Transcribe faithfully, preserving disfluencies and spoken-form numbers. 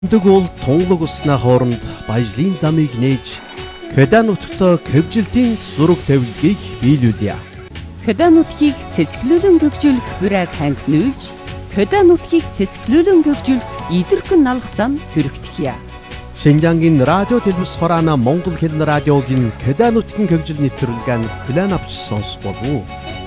Өндөг бол тунлаг уснаа хооронд баяжлын замыг нээж Кёда нутагт көвжилтийн зураг тавилгыг биелүүлье. Кёда нутгийг цэцгэлүүлэн гөгжүүлэх бүрээр ханд нүүлж, Кёда нутгийг цэцгэлүүлэн гөгжүүлэх идэрхэн налх зам хүрэгдэхье. Шинжангийн радио телевиз хораана Монгол хэлний радиогийн Кёда нутгийн хөгжил нэвтрүүлгэн Клан авч сонсох болов уу?